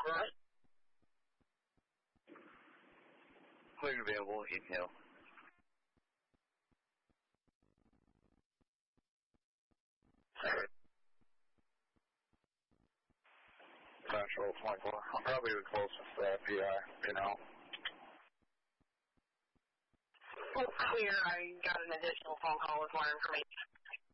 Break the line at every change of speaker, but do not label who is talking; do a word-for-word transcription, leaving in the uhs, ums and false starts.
Right.
Clear available, inhale.
Central twenty-four. I'm probably the closest to that P I, you know.
Well, clear. I got an additional phone call with more information.